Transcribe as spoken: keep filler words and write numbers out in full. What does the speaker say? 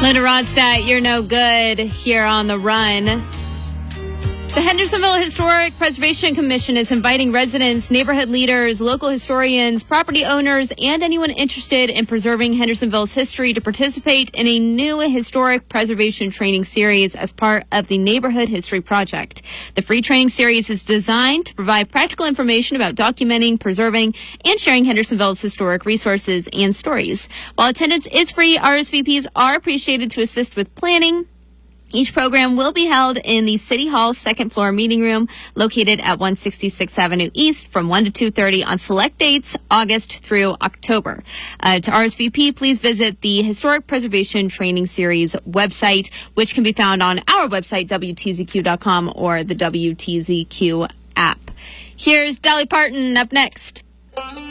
Linda Ronstadt, you're no good here on The Run. The Hendersonville Historic Preservation Commission is inviting residents, neighborhood leaders, local historians, property owners, and anyone interested in preserving Hendersonville's history to participate in a new historic preservation training series as part of the Neighborhood History Project. The free training series is designed to provide practical information about documenting, preserving, and sharing Hendersonville's historic resources and stories. While attendance is free, R S V Ps are appreciated to assist with planning. Each program will be held in the City Hall second floor meeting room located at one sixty-sixth Avenue East from one to two thirty on select dates, August through October. Uh, to R S V P, please visit the Historic Preservation Training Series website, which can be found on our website, W T Z Q dot com, or the W T Z Q app. Here's Dolly Parton up next.